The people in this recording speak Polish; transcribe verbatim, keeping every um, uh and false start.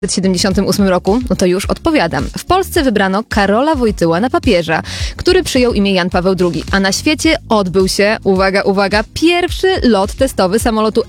W tysiąc dziewięćset siedemdziesiątym ósmym roku, no to już odpowiadam. W Polsce wybrano Karola Wojtyłę na papieża, który przyjął imię Jan Paweł drugi, a na świecie odbył się, uwaga, uwaga, pierwszy lot testowy samolotu